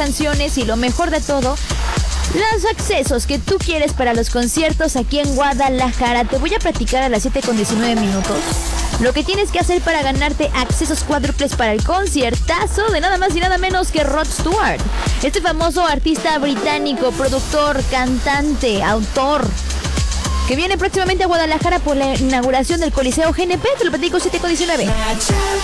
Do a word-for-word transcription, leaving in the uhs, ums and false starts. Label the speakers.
Speaker 1: canciones y lo mejor de todo, los accesos que tú quieres para los conciertos aquí en Guadalajara. Te voy a platicar a las siete con diecinueve minutos lo que tienes que hacer para ganarte accesos cuádruples para el conciertazo de nada más y nada menos que Rod Stewart. Este famoso artista británico, productor, cantante, autor, que viene próximamente a Guadalajara por la inauguración del Coliseo G N P. Te lo platico siete con diecinueve.